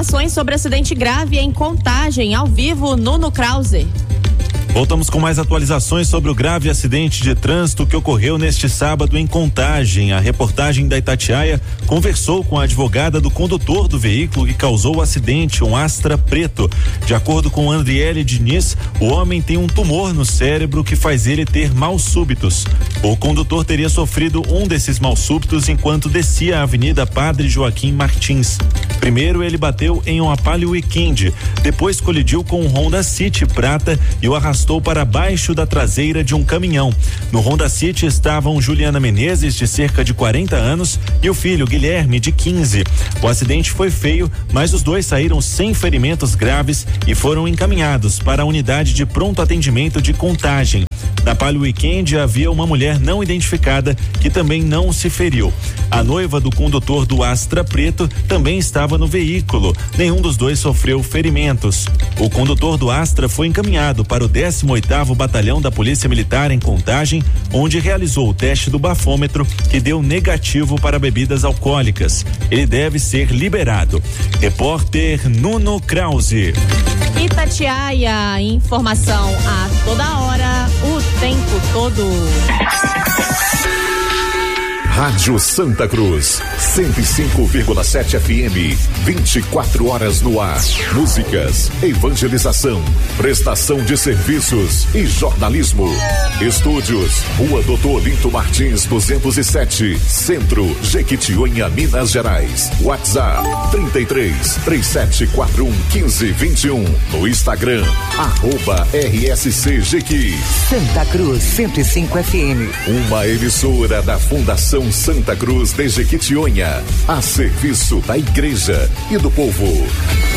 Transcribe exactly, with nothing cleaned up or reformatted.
informações sobre acidente grave em Contagem, ao vivo, Nuno Krause. Voltamos com mais atualizações sobre o grave acidente de trânsito que ocorreu neste sábado em Contagem. A reportagem da Itatiaia conversou com a advogada do condutor do veículo que causou o acidente, um Astra preto. De acordo com Andriele Diniz, o homem tem um tumor no cérebro que faz ele ter maus súbitos. O condutor teria sofrido um desses maus súbitos enquanto descia a Avenida Padre Joaquim Martins. Primeiro ele bateu em um Palio Weekend, depois colidiu com um Honda City prata e o arrastou para baixo da traseira de um caminhão. No Honda City estavam Juliana Menezes, de cerca de quarenta anos, e o filho Guilherme, de quinze. O acidente foi feio, mas os dois saíram sem ferimentos graves e foram encaminhados para a unidade de pronto atendimento de Contagem. Na Palio Weekend havia uma mulher não identificada que também não se feriu. A noiva do condutor do Astra preto também estava no veículo. Nenhum dos dois sofreu ferimentos. O condutor do Astra foi encaminhado para o décimo oitavo Batalhão da Polícia Militar em Contagem, onde realizou o teste do bafômetro que deu negativo para bebidas alcoólicas. Ele deve ser liberado. Repórter Nuno Krause. Itatiaia, informação a toda hora, o tempo todo. Rádio Santa Cruz, cento e cinco vírgula sete F M, vinte e quatro horas no ar. Músicas, evangelização, prestação de serviços e jornalismo. Estúdios, Rua Doutor Olinto Martins, duzentos e sete, Centro, Jequitinhonha, Minas Gerais. WhatsApp, trinta e três, três sete quatro um, quinze, vinte e um. No Instagram, arroba R S C Jequi. Santa Cruz, cento e cinco F M. Uma emissora da Fundação Santa Cruz de Jequitinhonha, a serviço da igreja e do povo.